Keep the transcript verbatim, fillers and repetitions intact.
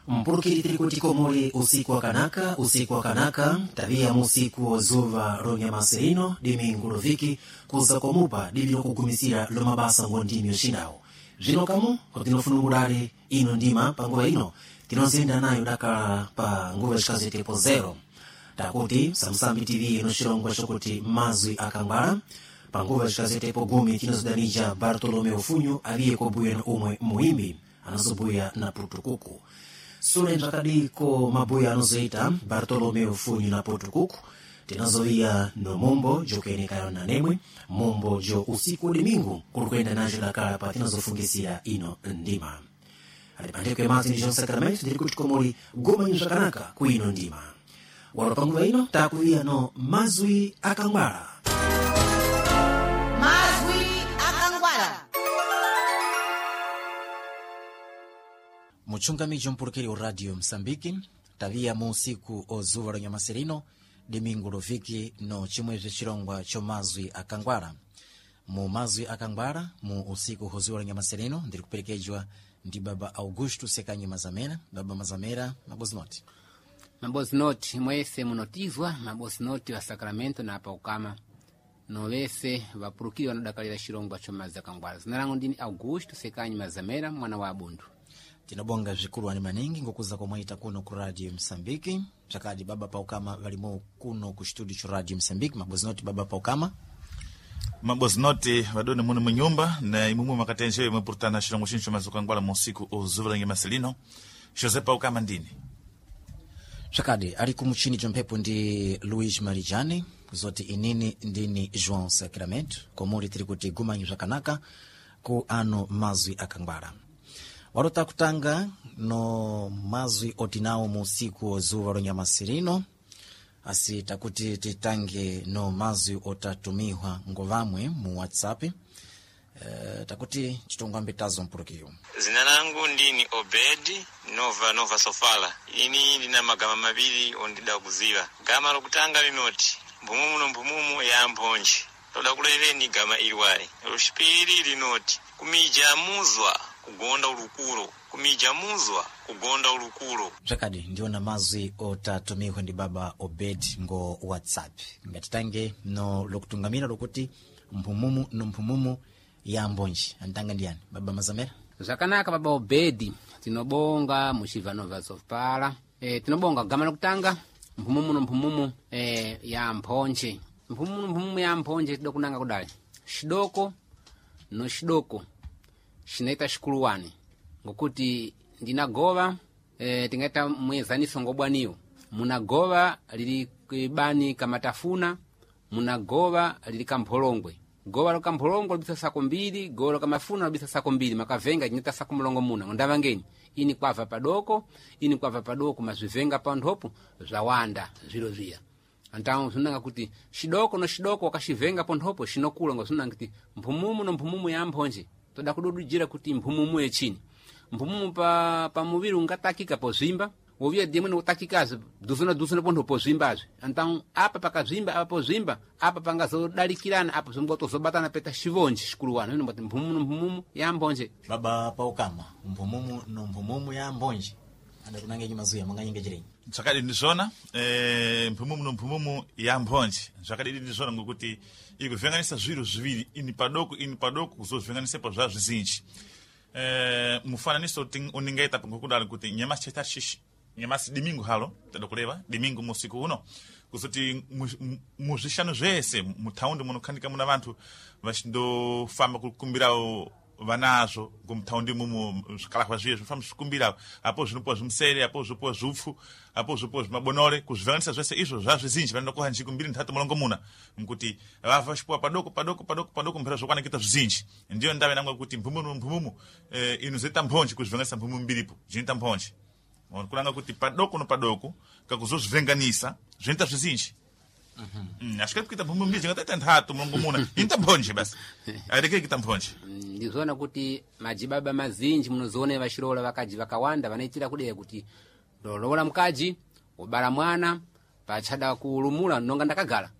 Mpulukiri tiri kuti komuli usiku wa kanaka, usiku wa kanaka, tabia musiku wa zuva ronyamasirino, dimingu loviki, kuza komupa, dibino kukumisira lomabasa ngondimi yoshindawo. Zino kamu, kutinofunungulare, ino ndima, panguwa ino, tinozenda nayo daka pa nguwa shikazete po zero. Takuti, Samsambi T V ino shirongwa shokuti mazwi akangwara, panguwa shikazete po gumi tinozodanija Bartolomeo Funyu, aliye kobuye na umwe muimbi, anazobuya na putukuku. Sule njakadiko mabuya anozoita Bartolomeo Funyu na putukuku, tinazoia no mombo jo kene kayo na nemwe, mombo jo usiku dimingu, kurukwenda na jilakara pa tinazofungisira ino ndima. Alipandekwe mati ni John Sacramento, dirikuti komoli goma njakanaka kuino ndima. Walopanguwa ino, takuia no mazwi akangwara. Mazwi akangwara. Muchungamijo mpulukiri wa radio Msambiki, tavia mu usiku ozuva ronyamasirino, dimingu loviki no chimwezi chirongwa cho mazwi akangwara. Mu mazwi akangwara, mu usiku ozuva ronyamasirino, ndiri kuperekejwa ndi baba Augusto Sekanyi Mazamera. Baba Mazamera, mabozi noti. Mabozi noti, mwese munotizwa, mabozi noti wa Sacramento na hapa ukama. Novese, wapulukiri wanodakalira chirongwa cho mazwi akangwara. Zinarangu ndini Augusto Sekanyi Mazamera, mwana wa Abundu. Tinabonga zvikuru wani maningi ngokuza komwaita kuno ku radio Msambiki. Chakadi baba Paukama valimo kuno ku studio cho radio Msambiki. Mabozi noti baba Paukama. Mabozi noti vadone mune munyumba na imumu makatenje imepurtana shirongo shincho mazukangwala musiku ozuva ronyamasirino. Jose Paukama ndini. Chakadi ali kumuchini jompepo ndi Luis Marijani, zoti inini ndini João Sacramento, komuri tiri kuti gumanyi zvakanaka ku ano mazwi akangwara. Warota kutanga no mazwi otinawo musiku ozuva ronyamasirino, asi takuti titange no mazwi otatumiwa ngovamwe mu WhatsApp. Uh, takuti chitonga mbetazo mpulukiro. Zina langu ndini Obedi Nova Nova Sofala. Ini ndina magama mabili ondida kuziva. Gama lokutanga linoti mbumumu no mbumumu ya mponji. Toda kuleleni gama ilwale. Lushipiri linoti kumija muzwa kugonda ulukuro. Kumija muzwa kugonda ulukuro. Chakadi ndiona mazwi otatumiwa ndi baba Obedi ngo WhatsApp. Ngatitange no lokutungamira lokuti mpumumu no mpumumu ya mbonji. Antanga ndiani baba Mazamera? Zakanaka baba Obedi, tinobonga mushiva Nova Sofala. E, tinobonga gama lokutanga mpumumu no mpumumu e, ya mponje. Mpumumu no mpumumu ya mponje tidokunanga kudali. Shidoko no shidoko shinaita shikuluwani. Ngokuti ndinagova e, tingaita mwezaniso ngobwaniyo. Munagova lili bani kamatafuna, munagova lili kampolongwe. Gowa loka mpolongo libisa sako mbili, gowa loka mafuna libisa sako mbili, makavenga jinita sako mlongo muna. Ndava ngeni, ini kwava padoko, ini kwava padoko, mazivenga pandopu, zawanda, zilo zia. Antamu sunanga kuti, shidoko no shidoko wakashivenga pandopu, shinokula ngo sunanga kuti, mpumumu no mpumumu ya mponji. Toda kududu jira kuti mpumumu ye chini. Mpumumu pa, pa muviru ngatakika po zimba, Ovia demoni utakikazi, duzuna duzuna pondo po zimbazi. Então, apa paka zimba, apa po zimba, apa panga zo dalikirana, apa zumboto zobatana peta shivonji, shikuruwana. Nino mbati mpumumu mpumumu ya mbonje. Baba Paukama, mpumumu no mpumumu ya mbonje. Anda kunange nyimazuya, mga nyinge jirengi. Chakadi ndizona, eh, mpumumu no mpumumu ya mbonje. Chakadi ndizona ngukuti, iku venganisa zwiru zwiri, ini padoko, ini padoko, kuzo venganisa pa zwa zzinji. Eh, mufana niso uningaita ngukudala kuti, nyamasi cheta shishi. Nyamasi dimingu halo, tadokuleva, dimingu musiku uno. Kusuti muzishano zvese, mutaundi munokandika muna vantu, vashindo famba kukumbirao vanazo, kumtaundi mumu, kalakwa zvese, famba kukumbirao, apo zvinupo zvimsere, apo zvinupo zvufu, apo zvinupo zvimabonore, kuzvivanisa zvese izvo zvazvizinji, vanoda kuha njikumbiri ntatu mulongo muna. Mkuti, vava shipua padoko, padoko, padoko, padoko, mpera zvokwana kita zvizinji. Ndiyo ndawe nangwa kuti mpumumu, mpumumu, eh, inuzeta mponji, kuzvivanisa mpumumu mbiripo, jinita mponji. Kulanga kuti padoko no padoko kakuzozvenganisa zventa zvizinji. Mhm. Mm, ashika kuita mpumumu mbiri ngataita ntatu mulongo muna. Inta mponje basi. Areke kita mponje. Ndizona kuti majibaba mazinji munozone vashirola vakaji vakawanda vanaitira kudera kuti lolola mkaji ubala mwana pachada kulumula nonga ndakagala.